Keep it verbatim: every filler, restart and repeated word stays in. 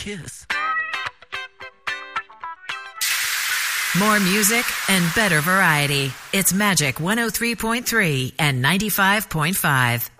kiss. More music and better variety. It's Magic one oh three point three and ninety-five point five.